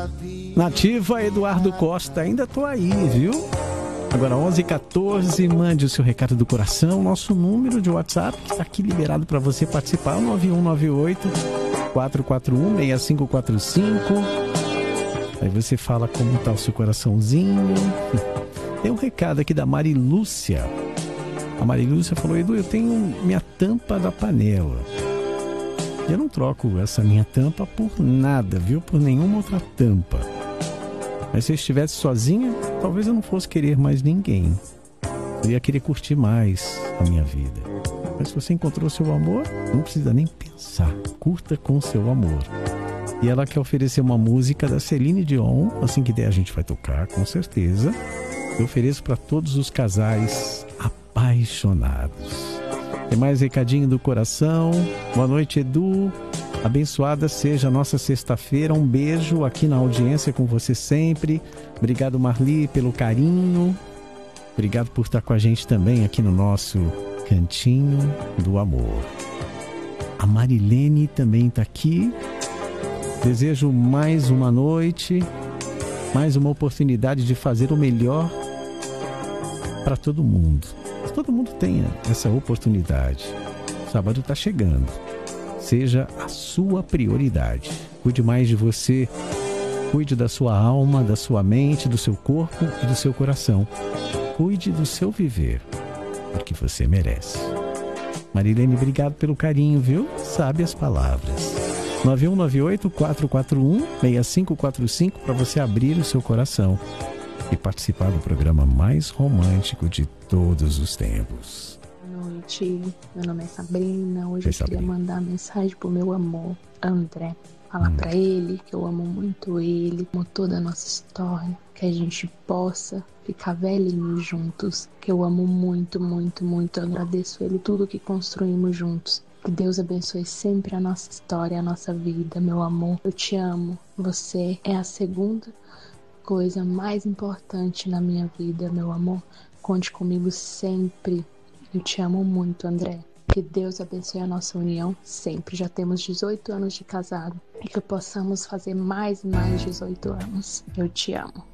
Nativa, Eduardo Costa, ainda tô aí, viu? Agora 11h14, mande o seu recado do coração, nosso número de WhatsApp que está aqui liberado para você participar, 9198-441-6545. Aí você fala como tá o seu coraçãozinho. Tem um recado aqui da Marilúcia. A Marilúcia falou: Edu, eu tenho minha tampa da panela. Eu não troco essa minha tampa por nada, viu? Por nenhuma outra tampa. Mas se eu estivesse sozinha, talvez eu não fosse querer mais ninguém. Eu ia querer curtir mais a minha vida. Mas se você encontrou seu amor, não precisa nem pensar. Curta com seu amor. E ela quer oferecer uma música da Celine Dion. Assim que der, a gente vai tocar, com certeza. Eu ofereço para todos os casais apaixonados. Tem mais recadinho do coração. Boa noite, Edu. Abençoada seja a nossa sexta-feira. Um beijo aqui na audiência com você sempre. Obrigado, Marli, pelo carinho. Obrigado por estar com a gente também aqui no nosso Cantinho do Amor. A Marilene também está aqui. Desejo mais uma noite, mais uma oportunidade de fazer o melhor para todo mundo. Todo mundo tenha essa oportunidade. O sábado está chegando. Seja a sua prioridade. Cuide mais de você. Cuide da sua alma, da sua mente, do seu corpo e do seu coração. Cuide do seu viver, porque você merece. Marilene, obrigado pelo carinho, viu? Sabe as palavras. 9198-441-6545 para você abrir o seu coração e participar do programa mais romântico de todos os tempos. Boa noite, meu nome é Sabrina. Hoje eu queria mandar mensagem pro meu amor, André. Falar pra ele que eu amo muito ele, amo toda a nossa história, que a gente possa ficar velhinhos juntos, que eu amo muito, muito, muito. Eu agradeço ele tudo que construímos juntos. Que Deus abençoe sempre a nossa história, a nossa vida, meu amor. Eu te amo. Você é a segunda coisa mais importante na minha vida, meu amor. Conte comigo sempre. Eu te amo muito, André. Que Deus abençoe a nossa união sempre. Já temos 18 anos de casado. E que possamos fazer mais 18 anos. Eu te amo.